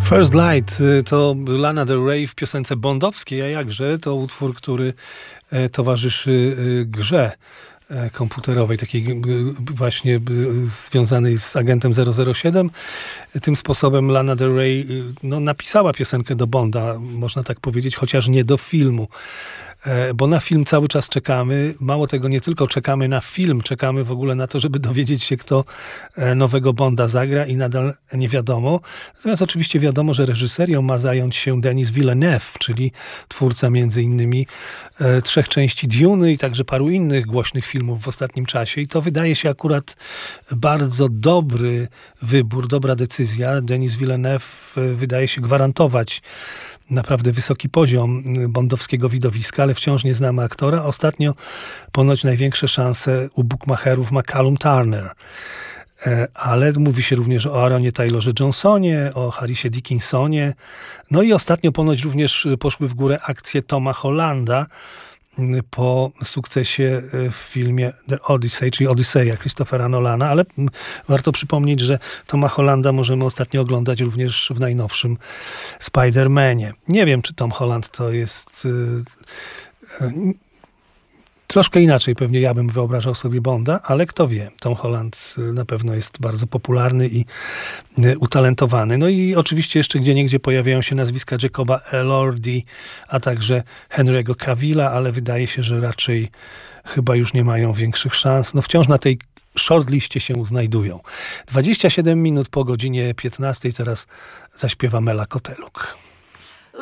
First Light to Lana Del Rey w piosence bondowskiej, a jakże to utwór, który towarzyszy grze komputerowej, takiej właśnie związanej z agentem 007. Tym sposobem Lana Del Rey napisała piosenkę do Bonda, można tak powiedzieć, chociaż nie do filmu. Bo na film cały czas czekamy. Mało tego, nie tylko czekamy na film, czekamy w ogóle na to, żeby dowiedzieć się, kto nowego Bonda zagra i nadal nie wiadomo. Natomiast oczywiście wiadomo, że reżyserią ma zająć się Denis Villeneuve, czyli twórca między innymi 3 części Duny i także paru innych głośnych filmów w ostatnim czasie. I to wydaje się akurat bardzo dobry wybór, dobra decyzja. Denis Villeneuve wydaje się gwarantować naprawdę wysoki poziom bondowskiego widowiska, ale wciąż nie znamy aktora. Ostatnio ponoć największe szanse u bookmacherów ma Callum Turner. Ale mówi się również o Aaronie Taylorze Johnsonie, o Harrisie Dickinsonie. No i ostatnio ponoć również poszły w górę akcje Toma Hollanda po sukcesie w filmie The Odyssey, czyli Odyseja Christophera Nolana, ale warto przypomnieć, że Toma Hollanda możemy ostatnio oglądać również w najnowszym Spider-Manie. Nie wiem, czy Tom Holland to jest... Troszkę inaczej pewnie ja bym wyobrażał sobie Bonda, ale kto wie. Tom Holland na pewno jest bardzo popularny i utalentowany. No i oczywiście jeszcze gdzieniegdzie pojawiają się nazwiska Jacoba Elordi, a także Henry'ego Cavilla, ale wydaje się, że raczej chyba już nie mają większych szans. No wciąż na tej shortliście się znajdują. 27 minut po godzinie 15 teraz zaśpiewa Mela Koteluk.